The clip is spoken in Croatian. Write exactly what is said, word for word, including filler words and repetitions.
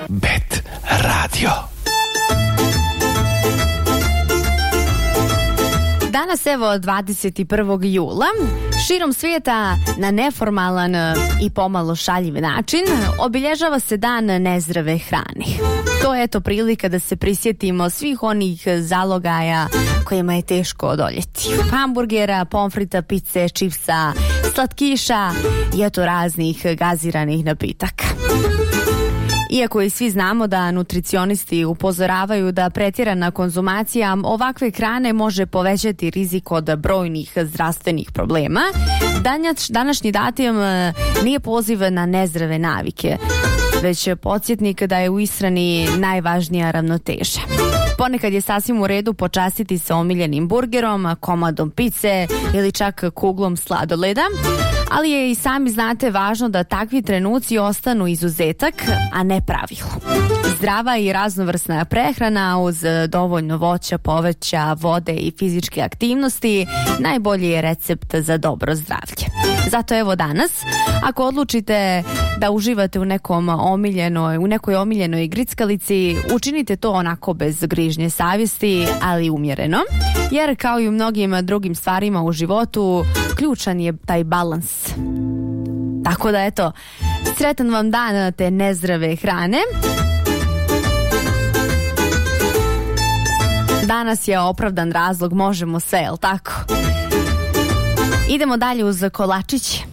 Bet Radio. Danas, evo, dvadeset prvog jula, širom svijeta na neformalan i pomalo šaljiv način obilježava se Dan nezdrave hrane. To je eto prilika da se prisjetimo svih onih zalogaja kojima je teško odoljeti. Hamburgera, pomfrita, pice, čipsa, slatkiša i eto raznih gaziranih napitaka. Iako i svi znamo da nutricionisti upozoravaju da pretjerana konzumacija ovakve hrane može povećati rizik od brojnih zdravstvenih problema, današnji datum nije poziv na nezdrave navike, već podsjetnik da je u ishrani najvažnija ravnoteža. Ponekad je sasvim u redu počastiti se omiljenim burgerom, komadom pice ili čak kuglom sladoleda, ali je i sami znate važno da takvi trenuci ostanu izuzetak, a ne pravilo. Zdrava i raznovrsna prehrana uz dovoljno voća, povrća, vode i fizičke aktivnosti najbolji je recept za dobro zdravlje. Zato evo danas, ako odlučite da uživate u nekom omiljenoj, u nekoj omiljenoj grickalici, učinite to onako bez grižnje savjesti, ali umjereno, jer kao i u mnogim drugim stvarima u životu, ključan je taj balans. Tako da eto, sretan vam dan te nezdrave hrane. Danas je opravdan razlog, možemo sve, jel tako? Idemo dalje uz kolačić.